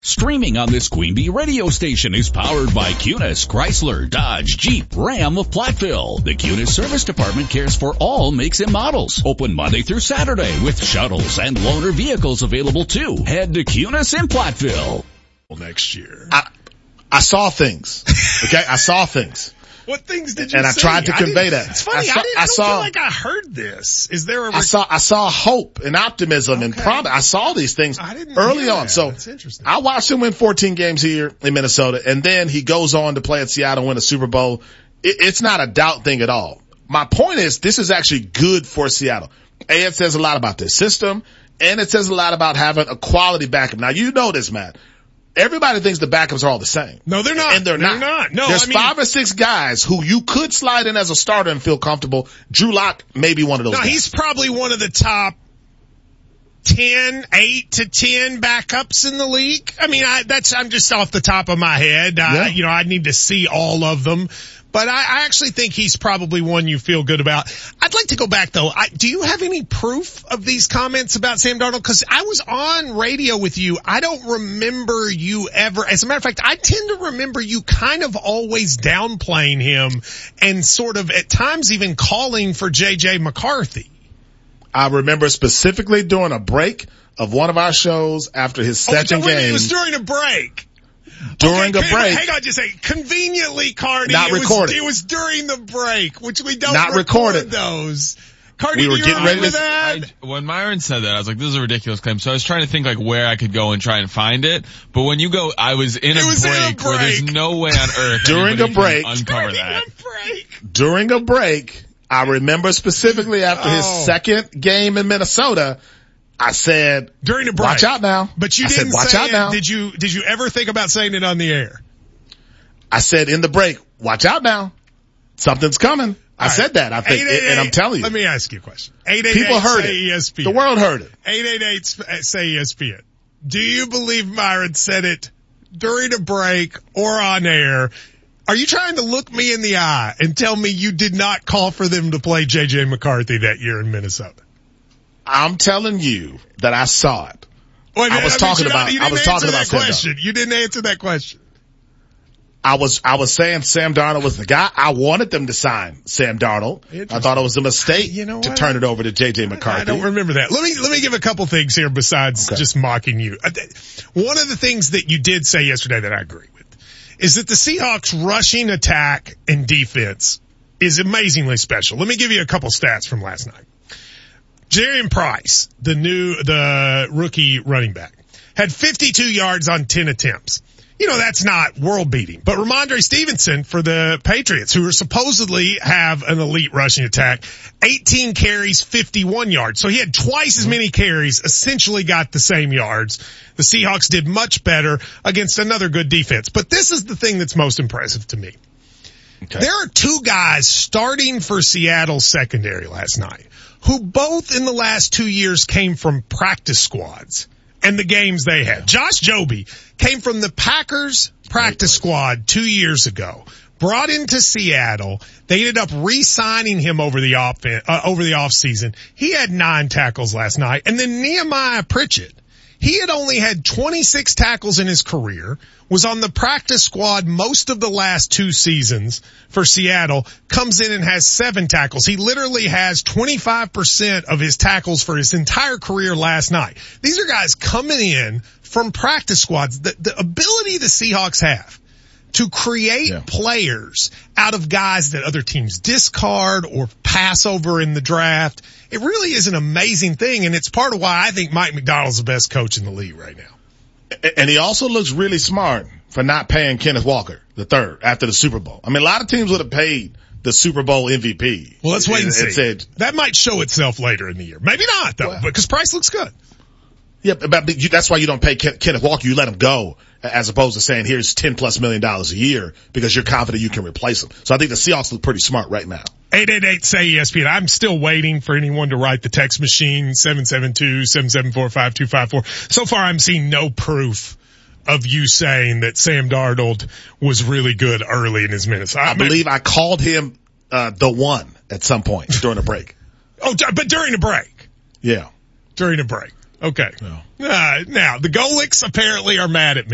Streaming on this Queen Bee radio station is powered by Cunis, Chrysler, Dodge, Jeep, Ram of Platteville. The Cunis Service Department cares for all makes and models. Open Monday through Saturday with shuttles and loaner vehicles available too. Head to Cunis in Platteville. Next year. I saw things. Okay? I saw things. What things did you and see? I tried to convey that. It's funny. I don't feel like I heard this. Is there a... I saw hope and optimism and promise. I saw these things early on. So that's interesting. I watched him win 14 games here in Minnesota, and then he goes on to play at Seattle and win a Super Bowl. It's not a doubt thing at all. My point is, this is actually good for Seattle. It says a lot about their system, and it says a lot about having a quality backup. Now, you know this, Matt. Everybody thinks the backups are all the same. No, they're not. And they're not. No, there's 5 or 6 guys who you could slide in as a starter and feel comfortable. Drew Lock may be one of those guys. He's probably one of the top 8 to 10 backups in the league. I mean, I'm just off the top of my head. I need to see all of them. But I actually think he's probably one you feel good about. I'd like to go back though. Do you have any proof of these comments about Sam Darnold? Cause I was on radio with you. I don't remember you ever, as a matter of fact, I tend to remember you kind of always downplaying him and sort of at times even calling for JJ McCarthy. I remember specifically during a break of one of our shows after his second game. It was during a break. During a break. Hang on, just say conveniently, Cardi. Not recorded. It was during the break, which we don't not recorded those. Cardi, we were getting ready to that. When Myron said that, I was like, this is a ridiculous claim. So I was trying to think like where I could go and try and find it. But when you go, I was in a break where there's no way on earth during a break uncover that. During a break, I remember specifically after his second game in Minnesota, I said, during the break, watch out now. But you didn't watch say out it. now. Did you ever think about saying it on the air? I said in the break, watch out now. Something's coming. I said that, I think, and I'm telling you. Let me ask you a question. People heard it. ESPN. The world heard it. 888 say ESPN. Do you believe Myron said it during a break or on air? Are you trying to look me in the eye and tell me you did not call for them to play JJ McCarthy that year in Minnesota? I'm telling you that I saw it. Wait, I was talking about that question. You didn't answer that question. I was saying Sam Darnold was the guy. I wanted them to sign Sam Darnold. I thought it was a mistake to turn it over to JJ McCarthy. I don't remember that. Let me give a couple things here besides just mocking you. One of the things that you did say yesterday that I agree with is that the Seahawks rushing attack and defense is amazingly special. Let me give you a couple stats from last night. Jarian Price, the rookie running back, had 52 yards on 10 attempts. You know, that's not world beating, but Ramondre Stevenson for the Patriots, who are supposedly have an elite rushing attack, 18 carries, 51 yards. So he had twice as many carries, essentially got the same yards. The Seahawks did much better against another good defense. But this is the thing that's most impressive to me. Okay. There are 2 guys starting for Seattle's secondary last night who both in the last 2 years came from practice squads and the games they had. Josh Jobe came from the Packers practice squad 2 years ago, brought into Seattle. They ended up re-signing him over the offseason. He had 9 tackles last night. And then Nehemiah Pritchett, he had only had 26 tackles in his career, was on the practice squad most of the last 2 seasons for Seattle, comes in and has 7 tackles. He literally has 25% of his tackles for his entire career last night. These are guys coming in from practice squads. The ability the Seahawks have to create players out of guys that other teams discard or pass over in the draft, it really is an amazing thing, and it's part of why I think Mike Macdonald's the best coach in the league right now. And he also looks really smart for not paying Kenneth Walker III after the Super Bowl. I mean, a lot of teams would have paid the Super Bowl MVP. Well, let's wait and see. That might show itself later in the year. Maybe not, though, because Price looks good. Yeah, but that's why you don't pay Kenneth Walker. You let him go, as opposed to saying, here's $10+ million a year, because you're confident you can replace him. So I think the Seahawks look pretty smart right now. 888 say ESPN. I'm still waiting for anyone to write the text machine, 772-774-5254. So far, I'm seeing no proof of you saying that Sam Darnold was really good early in his minutes. I believe I called him the one at some point during the break. Oh, but during the break? Yeah. During the break. Okay. Yeah. Now, the Golics apparently are mad at me.